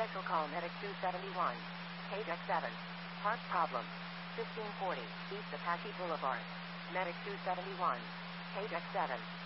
Commercial call Medic 271. KDEC 7. Park problem. 1540 East Apache Boulevard. Medic 271. KDEC 7.